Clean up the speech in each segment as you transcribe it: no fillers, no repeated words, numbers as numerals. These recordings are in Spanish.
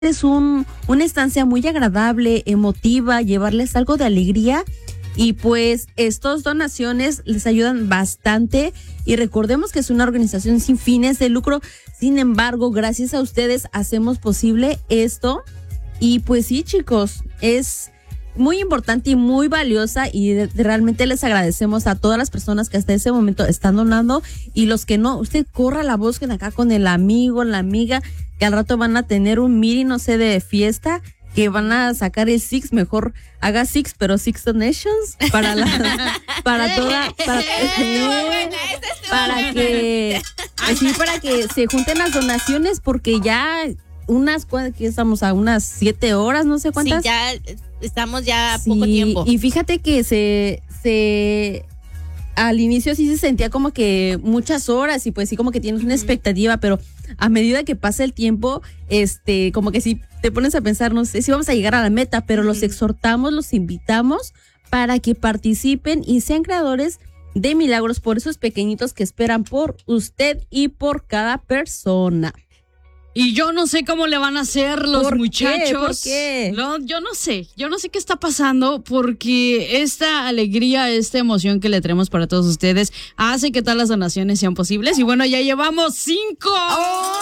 es una estancia muy agradable, emotiva, llevarles algo de alegría. Y pues estas donaciones les ayudan bastante y recordemos que es una organización sin fines de lucro. Sin embargo, gracias a ustedes hacemos posible esto. Y pues sí, chicos, es muy importante y muy valiosa y realmente les agradecemos a todas las personas que hasta ese momento están donando y los que no, usted corra la voz acá con el amigo, la amiga, que al rato van a tener un meeting, no sé, de fiesta, que van a sacar el Six, mejor haga Six, pero Six Donations para que se junten las donaciones, porque ya que estamos a unas 7 horas, no sé cuántas. Sí, ya estamos ya a poco tiempo. Y fíjate que se al inicio sí se sentía como que muchas horas y pues sí como que tienes una expectativa, pero a medida que pasa el tiempo, como que sí te pones a pensar, no sé si vamos a llegar a la meta, pero los exhortamos, los invitamos para que participen y sean creadores de milagros por esos pequeñitos que esperan por usted y por cada persona. Y yo no sé cómo le van a hacer los muchachos. ¿Por qué? No, yo no sé qué está pasando, porque esta alegría, esta emoción que le traemos para todos ustedes hace que todas las donaciones sean posibles. Y bueno, ya llevamos 5. ¡Oh!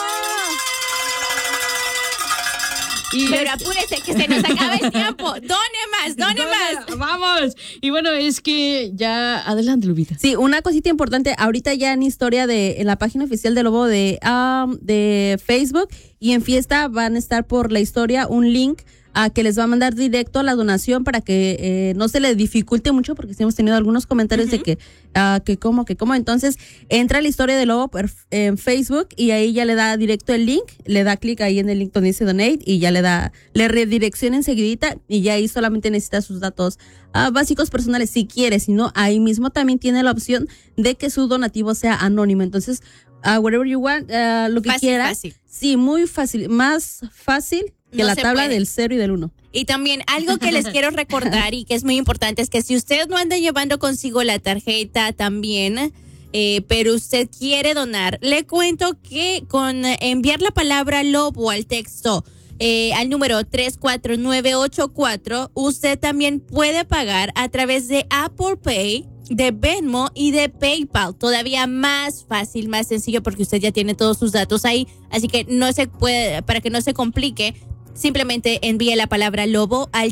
Pero apúrese que se nos acaba el tiempo. Done más. Vamos. Y bueno, es que ya, adelante, Lupita. Sí, una cosita importante, ahorita ya en historia en la página oficial de Lobo de Facebook y en Fiesta van a estar por la historia un link que les va a mandar directo a la donación para que no se le dificulte mucho, porque sí hemos tenido algunos comentarios de que cómo. Entonces entra a la historia de Lobo en Facebook y ahí ya le da directo el link, le da clic ahí en el link donde dice donate y ya le redirecciona enseguidita y ya ahí solamente necesita sus datos básicos personales si quiere. Si no, ahí mismo también tiene la opción de que su donativo sea anónimo. Entonces, whatever you want, lo que quiera. Fácil. Sí, muy fácil, más fácil que la tabla puede. del 0 y del 1. Y también algo que les quiero recordar y que es muy importante es que si usted no anda llevando consigo la tarjeta también, pero usted quiere donar, le cuento que con enviar la palabra Lobo al texto al número 34984, usted también puede pagar a través de Apple Pay, de Venmo y de PayPal. Todavía más fácil, más sencillo, porque usted ya tiene todos sus datos ahí, así que no se puede, para que no se complique, simplemente envíe la palabra Lobo al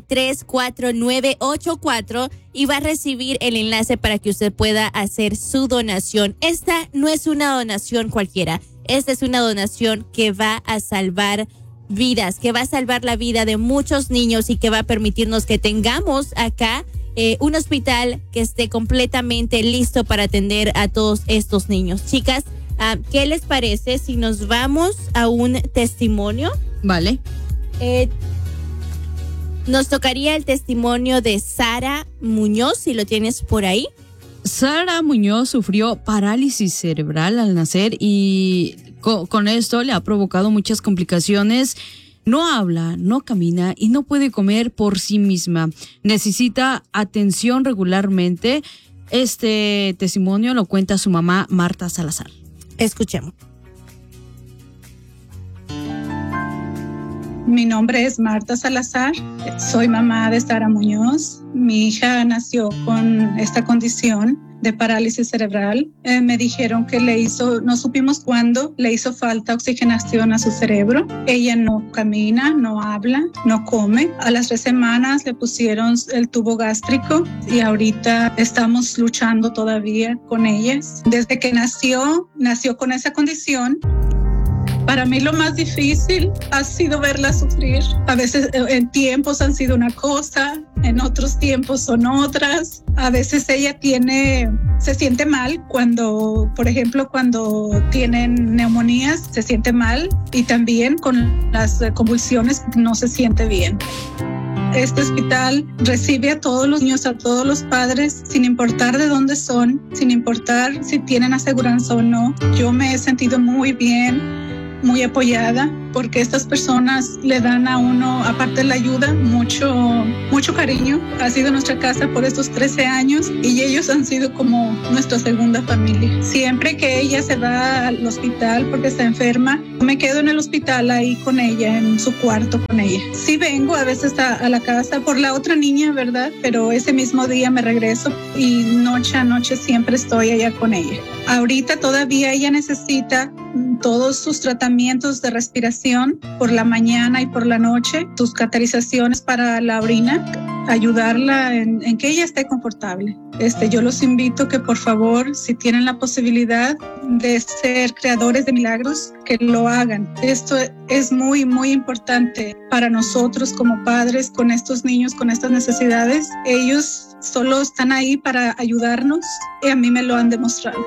34984 y va a recibir el enlace para que usted pueda hacer su donación. Esta no es una donación cualquiera, esta es una donación que va a salvar vidas, que va a salvar la vida de muchos niños y que va a permitirnos que tengamos acá un hospital que esté completamente listo para atender a todos estos niños. Chicas, ¿qué les parece si nos vamos a un testimonio? Vale. Nos tocaría el testimonio de Sara Muñoz, si lo tienes por ahí. Sara Muñoz sufrió parálisis cerebral al nacer y con esto le ha provocado muchas complicaciones. No habla, no camina y no puede comer por sí misma. Necesita atención regularmente. Este testimonio lo cuenta su mamá, Marta Salazar. Escuchemos. Mi nombre es Marta Salazar, soy mamá de Sara Muñoz. Mi hija nació con esta condición de parálisis cerebral. Me dijeron que no supimos cuándo, le hizo falta oxigenación a su cerebro. Ella no camina, no habla, no come. A las 3 semanas le pusieron el tubo gástrico y ahorita estamos luchando todavía con ellas. Desde que nació con esa condición. Para mí lo más difícil ha sido verla sufrir. A veces en tiempos han sido una cosa, en otros tiempos son otras. A veces ella se siente mal cuando, por ejemplo, cuando tienen neumonías, se siente mal y también con las convulsiones no se siente bien. Este hospital recibe a todos los niños, a todos los padres, sin importar de dónde son, sin importar si tienen aseguranza o no. Yo me he sentido muy bien, muy apoyada porque estas personas le dan a uno, aparte de la ayuda, mucho cariño. Ha sido nuestra casa por estos 13 años y ellos han sido como nuestra segunda familia. Siempre que ella se va al hospital porque está enferma, me quedo en el hospital ahí con ella, en su cuarto con ella. Sí vengo a veces a la casa por la otra niña, ¿verdad? Pero ese mismo día me regreso y noche a noche siempre estoy allá con ella. Ahorita todavía ella necesita todos sus tratamientos de respiración por la mañana y por la noche, sus cateterizaciones para la orina, ayudarla en que ella esté confortable. Yo los invito que por favor, si tienen la posibilidad de ser creadores de milagros, que lo hagan. Esto es muy, muy importante para nosotros como padres con estos niños, con estas necesidades. Ellos solo están ahí para ayudarnos y a mí me lo han demostrado.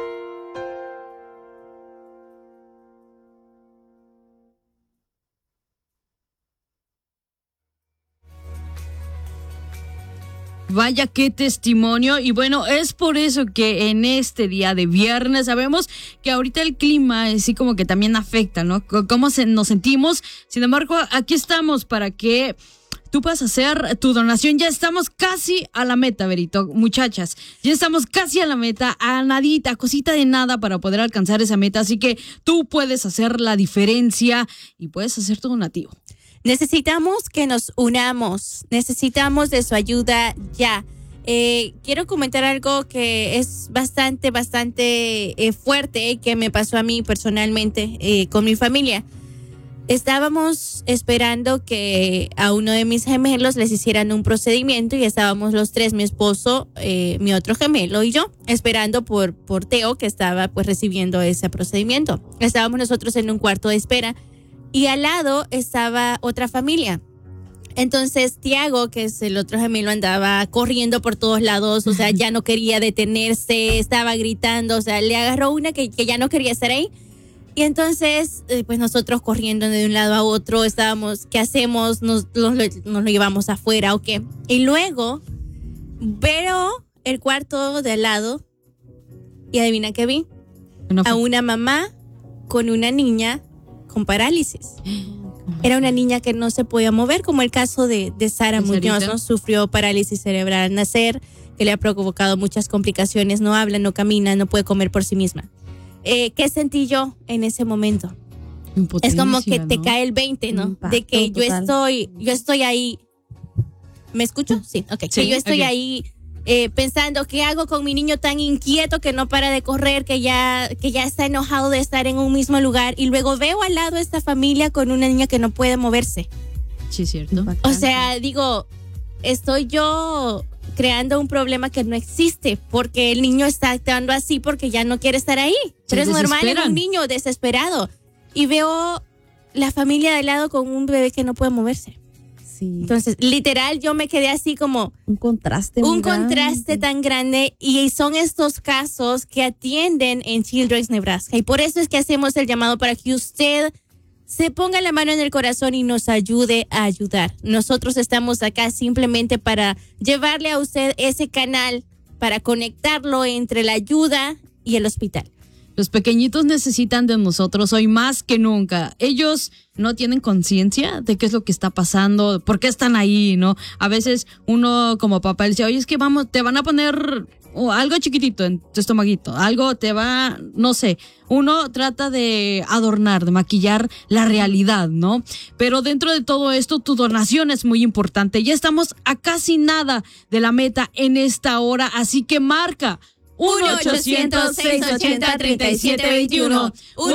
Vaya qué testimonio. Y bueno, es por eso que en este día de viernes sabemos que ahorita el clima así como que también afecta, ¿no? Cómo nos sentimos. Sin embargo, aquí estamos para que tú puedas hacer tu donación. Ya estamos casi a la meta, Berito, muchachas. Ya estamos casi a la meta, a nadita, cosita de nada para poder alcanzar esa meta. Así que tú puedes hacer la diferencia y puedes hacer tu donativo. Necesitamos que nos unamos, necesitamos de su ayuda ya. Quiero comentar algo que es bastante fuerte que me pasó a mí personalmente con mi familia. Estábamos esperando que a uno de mis gemelos les hicieran un procedimiento y estábamos los tres, mi esposo, mi otro gemelo y yo, esperando por Teo, que estaba pues recibiendo ese procedimiento. Estábamos nosotros en un cuarto de espera. Y al lado estaba otra familia. Entonces Tiago, que es el otro gemelo, andaba corriendo por todos lados, o sea, ya no quería detenerse, estaba gritando, o sea, le agarró una que ya no quería estar ahí. Y entonces, pues nosotros corriendo de un lado a otro, estábamos, ¿qué hacemos? ¿Nos lo llevamos afuera o qué? Y luego veo el cuarto de al lado y adivina qué vi. A una mamá con una niña con parálisis. Era una niña que no se podía mover, como el caso de Sara Muñoz, ¿no? Sufrió parálisis cerebral al nacer, que le ha provocado muchas complicaciones, no habla, no camina, no puede comer por sí misma. ¿Qué sentí yo en ese momento? Es como que te cae el 20, ¿no? Impacto, de que yo estoy ahí. ¿Me escucho? Sí, ok. Sí, que yo estoy ahí pensando, ¿qué hago con mi niño tan inquieto que no para de correr, que ya está enojado de estar en un mismo lugar? Y luego veo al lado esta familia con una niña que no puede moverse. Sí, cierto. O sea, digo, estoy yo creando un problema que no existe, porque el niño está actuando así porque ya no quiere estar ahí. Pero es normal en un niño desesperado. Y veo la familia de al lado con un bebé que no puede moverse. Sí. Entonces, literal, yo me quedé así como un contraste tan grande, y son estos casos que atienden en Children's Nebraska, y por eso es que hacemos el llamado para que usted se ponga la mano en el corazón y nos ayude a ayudar. Nosotros estamos acá simplemente para llevarle a usted ese canal, para conectarlo entre la ayuda y el hospital. Los pequeñitos necesitan de nosotros hoy más que nunca. Ellos no tienen conciencia de qué es lo que está pasando, por qué están ahí, ¿no? A veces uno como papá dice, oye, es que te van a poner algo chiquitito en tu estomaguito, algo te va, no sé. Uno trata de adornar, de maquillar la realidad, ¿no? Pero dentro de todo esto, tu donación es muy importante. Ya estamos a casi nada de la meta en esta hora, así que marca 1-800-680-3721.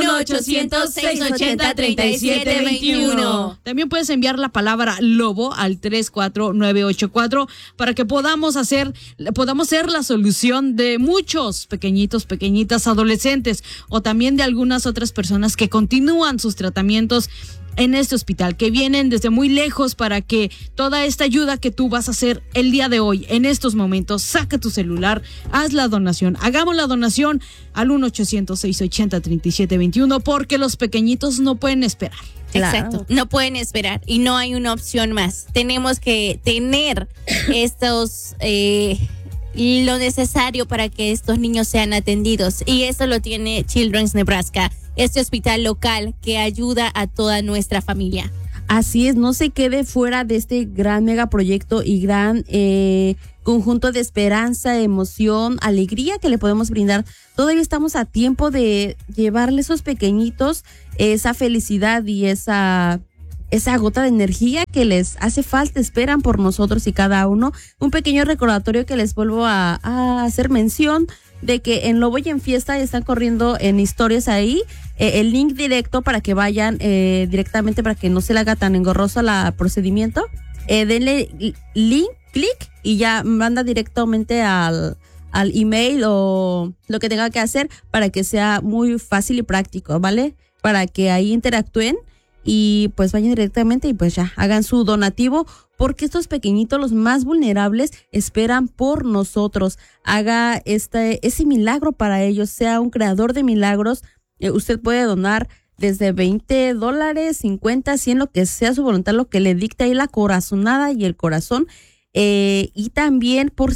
1-800-680-3721. También puedes enviar la palabra lobo al 34984 para que podamos ser la solución de muchos pequeñitos, pequeñitas, adolescentes, o también de algunas otras personas que continúan sus tratamientos en este hospital, que vienen desde muy lejos, para que toda esta ayuda que tú vas a hacer el día de hoy, en estos momentos, saca tu celular, haz la donación, hagamos la donación al 1-800-680-3721, porque los pequeñitos no pueden esperar. Claro. Exacto, no pueden esperar y no hay una opción más. Tenemos que tener lo necesario para que estos niños sean atendidos, y eso lo tiene Children's Nebraska. este hospital local que ayuda a toda nuestra familia. Así es, no se quede fuera de este gran megaproyecto y gran conjunto de esperanza, emoción, alegría que le podemos brindar. Todavía estamos a tiempo de llevarle a esos pequeñitos esa felicidad y esa gota de energía que les hace falta. Esperan por nosotros y cada uno. Un pequeño recordatorio que les vuelvo a hacer mención de que en Lobo y en Fiesta están corriendo en historias ahí el link directo para que vayan directamente, para que no se le haga tan engorroso el procedimiento. Denle link, clic y ya manda directamente al email o lo que tenga que hacer para que sea muy fácil y práctico, ¿vale? Para que ahí interactúen y pues vayan directamente y pues ya hagan su donativo, porque estos pequeñitos, los más vulnerables, esperan por nosotros. Haga ese milagro para ellos, sea un creador de milagros. Usted puede donar desde $20, 50, 100, lo que sea su voluntad, lo que le dicta ahí la corazonada y el corazón. Y también por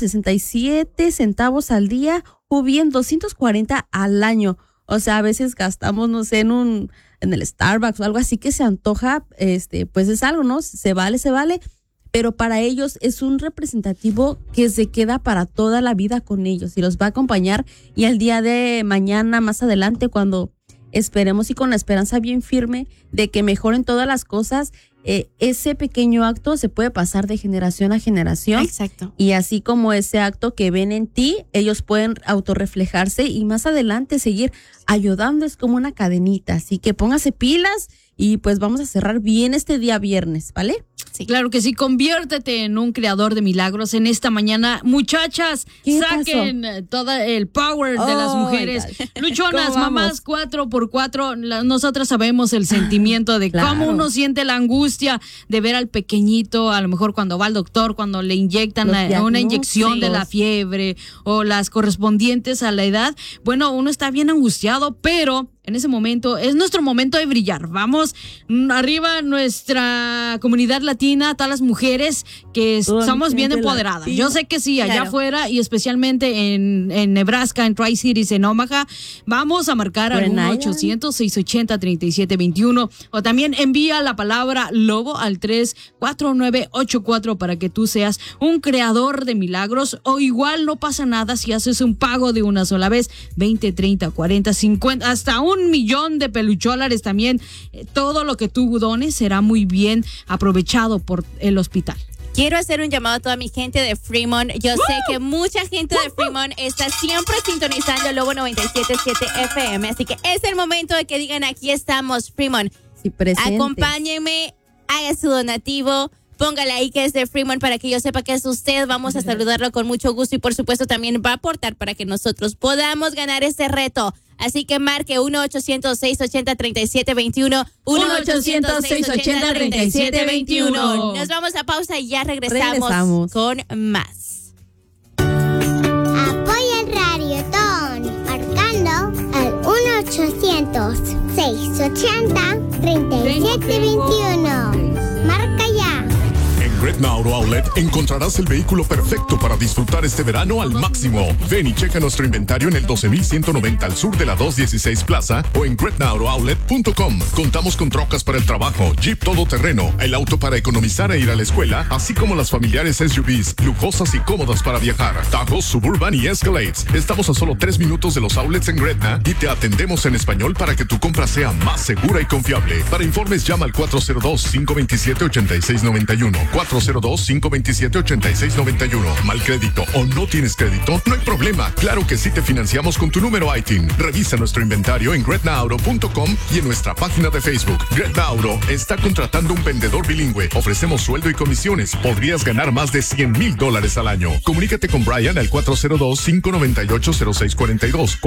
67 centavos al día o bien 240 al año. O sea, a veces gastamos, no sé, en el Starbucks o algo así que se antoja, pues es algo, ¿no? Se vale. Pero para ellos es un representativo que se queda para toda la vida con ellos y los va a acompañar. Y el día de mañana, más adelante, cuando esperemos y con la esperanza bien firme de que mejoren todas las cosas, ese pequeño acto se puede pasar de generación a generación. Exacto. Y así como ese acto que ven en ti, ellos pueden autorreflejarse y más adelante seguir ayudando. Es como una cadenita. Así que póngase pilas y pues vamos a cerrar bien este día viernes, ¿vale? Sí. Claro que sí, conviértete en un creador de milagros en esta mañana. Muchachas, saquen todo el power de las mujeres. Luchonas, mamás 4x4, nosotras sabemos el sentimiento de cómo uno siente la angustia de ver al pequeñito, a lo mejor cuando va al doctor, cuando le inyectan una inyección de la fiebre o las correspondientes a la edad. Bueno, uno está bien angustiado, pero en ese momento es nuestro momento de brillar. Vamos arriba nuestra comunidad latina, todas las mujeres que somos bien empoderadas. Latina. Yo sé que sí, allá afuera y especialmente en Nebraska, en Tri-Cities, en Omaha, vamos a marcar al 1-800-680-3721 o también envía la palabra Lobo al 34984 para que tú seas un creador de milagros, o igual no pasa nada si haces un pago de una sola vez, 20, 30, 40, 50, hasta $1 millón de pelucholares también. Todo lo que tú dones será muy bien aprovechado por el hospital. Quiero hacer un llamado a toda mi gente de Fremont. Yo sé que mucha gente de Fremont está siempre sintonizando Lobo 97.7 FM, así que es el momento de que digan: aquí estamos, Fremont. Sí, presente. Acompáñenme, haga su donativo, póngale ahí que es de Fremont para que yo sepa que es usted. Vamos a saludarlo con mucho gusto y por supuesto también va a aportar para que nosotros podamos ganar este reto. Así que marque 1-800-680-3721. 1-800-680-3721. Nos vamos a pausa y ya regresamos con más. Apoya el Radiotón marcando al 1-800-680-3721. Marca ya. En Gretna Auto Outlet encontrarás el vehículo perfecto para disfrutar este verano al máximo. Ven y checa nuestro inventario en el 12,190 al sur de la 216 Plaza o en gretnaauto-outlet.com. Contamos con trocas para el trabajo, Jeep todoterreno, el auto para economizar e ir a la escuela, así como las familiares SUVs, lujosas y cómodas para viajar, Tahoe, Suburban y Escalades. Estamos a solo 3 minutos de los outlets en Gretna y te atendemos en español para que tu compra sea más segura y confiable. Para informes llama al 402-527-8691. 402-527-8691. ¿Mal crédito o no tienes crédito? No hay problema. Claro que sí te financiamos con tu número ITIN. Revisa nuestro inventario en gretnaauto.com y en nuestra página de Facebook. Gretna Auto está contratando un vendedor bilingüe. Ofrecemos sueldo y comisiones. Podrías ganar más de $100,000 al año. Comunícate con Brian al 402-598-0642.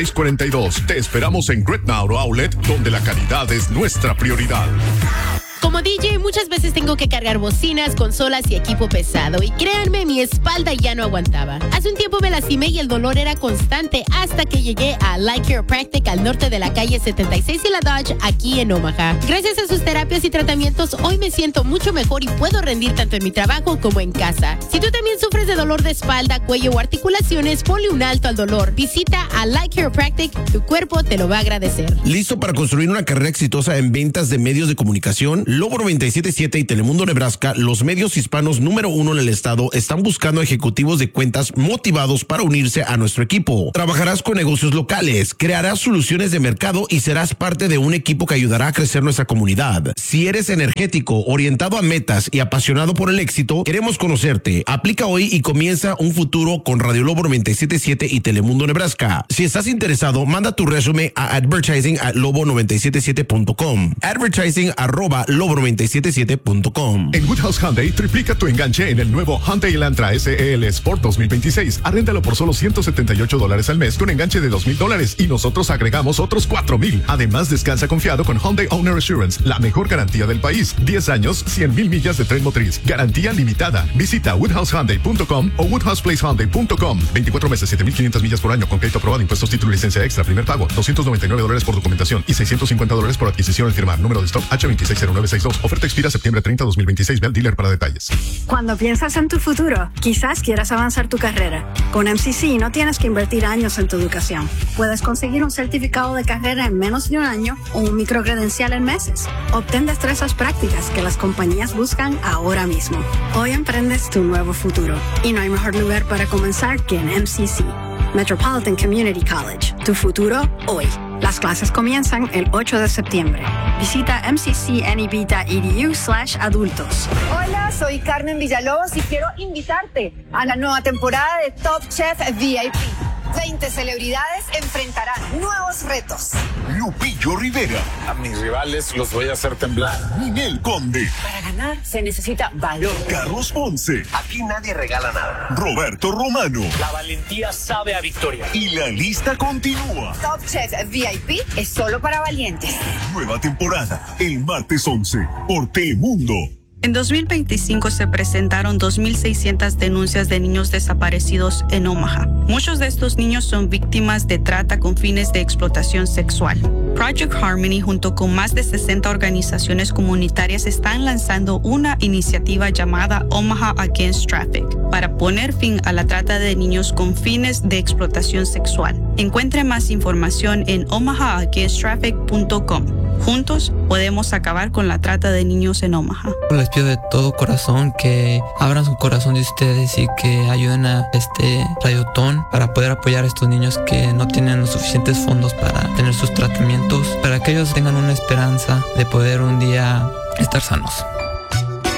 402-598-0642. Te esperamos en Gretna Auto Outlet, donde la calidad es nuestra prioridad. Como Como DJ muchas veces tengo que cargar bocinas, consolas y equipo pesado y créanme, mi espalda ya no aguantaba. Hace un tiempo me lastimé y el dolor era constante hasta que llegué a Light Chiropractic al norte de la calle 76 y la Dodge aquí en Omaha. Gracias a sus terapias y tratamientos hoy me siento mucho mejor y puedo rendir tanto en mi trabajo como en casa. Si tú también sufres de dolor de espalda, cuello o articulaciones, ponle un alto al dolor. Visita a Light Chiropractic, tu cuerpo te lo va a agradecer. ¿Listo para construir una carrera exitosa en ventas de medios de comunicación? Lobo 97.7 y Telemundo Nebraska, los medios hispanos número 1 en el estado, están buscando ejecutivos de cuentas motivados para unirse a nuestro equipo. Trabajarás con negocios locales, crearás soluciones de mercado y serás parte de un equipo que ayudará a crecer nuestra comunidad. Si eres energético, orientado a metas y apasionado por el éxito, queremos conocerte. Aplica hoy y comienza un futuro con Radio Lobo 97.7 y Telemundo Nebraska. Si estás interesado, manda tu resumen a advertising@lobo977.com. advertising@lobo977.com. En Woodhouse Hyundai, triplica tu enganche en el nuevo Hyundai Elantra SEL Sport 2026. Arréndalo por solo $178 al mes con enganche de $2,000 y nosotros agregamos otros $4,000. Además, descansa confiado con Hyundai Owner Assurance, la mejor garantía del país. 10 años, 100,000 millas de tren motriz. Garantía limitada. Visita woodhousehyundai.com o woodhouseplacehyundai.com. 24 meses, 7,500 millas por año con crédito aprobado, impuestos, título y licencia extra. Primer pago, $299 por documentación y $650 por adquisición al firmar. Número de stock H260962. Oferta expira septiembre 30, 2026. Ve al dealer para detalles. Cuando piensas en tu futuro, quizás quieras avanzar tu carrera. Con MCC no tienes que invertir años en tu educación. Puedes conseguir un certificado de carrera en menos de un año o un microcredencial en meses. Obtén destrezas prácticas que las compañías buscan ahora mismo. Hoy emprendes tu nuevo futuro y no hay mejor lugar para comenzar que en MCC. Metropolitan Community College. Tu futuro hoy. Las clases comienzan el 8 de septiembre. Visita mccneb.edu/adultos. Hola, soy Carmen Villalobos y quiero invitarte a la nueva temporada de Top Chef VIP. 20 celebridades enfrentarán nuevos retos. Lupillo Rivera. A mis rivales los voy a hacer temblar. Ninel Conde. Para ganar se necesita valor. Carlos Ponce. Aquí nadie regala nada. Roberto Romano. La valentía sabe a victoria. Y la lista continúa. Top Chef VIP es solo para valientes. Nueva temporada, el martes 11, por Telemundo. En 2025 se presentaron 2,600 denuncias de niños desaparecidos en Omaha. Muchos de estos niños son víctimas de trata con fines de explotación sexual. Project Harmony, junto con más de 60 organizaciones comunitarias, están lanzando una iniciativa llamada Omaha Against Traffic para poner fin a la trata de niños con fines de explotación sexual. Encuentre más información en omahaagainsttraffic.com. Juntos podemos acabar con la trata de niños en Omaha. Les pido de todo corazón que abran su corazón de ustedes y que ayuden a este radiotón para poder apoyar a estos niños que no tienen los suficientes fondos para tener sus tratamientos, para que ellos tengan una esperanza de poder un día estar sanos.